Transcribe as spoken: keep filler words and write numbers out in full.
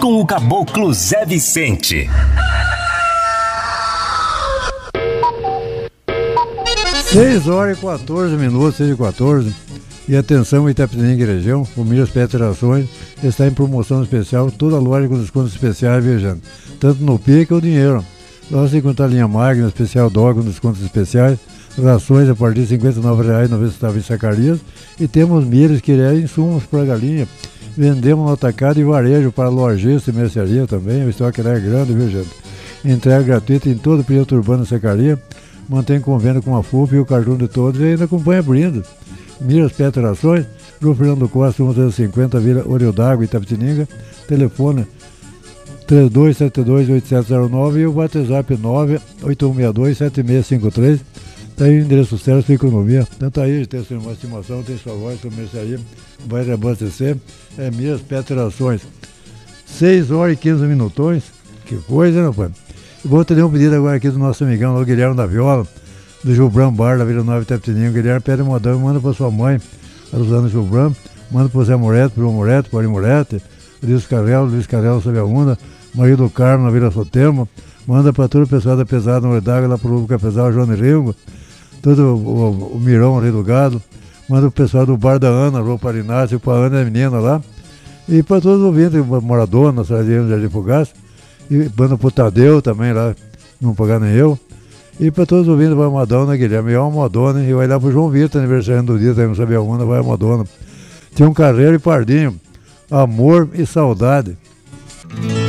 com o Caboclo Zé Vicente. seis horas e quatorze minutos, seis e quatorze. E atenção, Itapetininga e região, o Milhas Peterações está em promoção especial, toda a loja com descontos especiais, viajando, tanto no pique ou dinheiro. Nós encontrar a linha Magna, especial Dog com descontos especiais, rações a partir de cinquenta e nove reais e noventa centavos em sacarias, e temos milhas que é insumos para galinha. Vendemos no atacado e varejo para lojista e mercearia também, o estoque é grande, viu, gente? Entrega gratuita em todo o período urbano e secaria, mantém convênio com a F U P e o Cajun de Todos e ainda acompanha brinde. Milhas Peterações, Rua Fernando Costa, trezentos e cinquenta, Vila Ouro d'Água, Itapetininga, telefone três dois sete dois oito sete zero nove e o WhatsApp nove oito um seis dois sete seis cinco três. Está aí o endereço certo para economia. Tanto aí tem uma estimação, tem sua voz, sua mercearia, vai reabastecer. É Milhas Peterações. seis horas e quinze minutões. Que coisa, né, pai? Vou ter um pedido agora aqui do nosso amigão, o Guilherme da Viola, do Gilbran Bar, da Vila Nova Itapetininga. O Guilherme pede modão e manda para sua mãe, a Rosana Gilbran, manda para o Zé Moretti, para o Moretti, para o Ari Moretti, Luiz Carrelo, Luiz Carrelo sobre a Onda, Maria do Carmo, na Vila Sotemo, manda para todo o pessoal da Pesada, no Ordaga, lá para o Luca Pesada, o João Ringo, todo o, o, o Mirão, o Rei do Gado, manda o pessoal do Bar da Ana, Rua Parinácio, para a Ana e a menina lá, e para todos os ouvintes, Moradona, Sardinha, Jardim Fugaz, e manda para o Tadeu também lá, não pagar nem eu, e para todos os ouvintes, vai a Madonna, Guilherme, é uma Madonna, e vai lá para o João Vitor, aniversário do dia, também não sabia onde, vai a Madonna. Tinha um Carreiro e Pardinho, Amor e Saudade.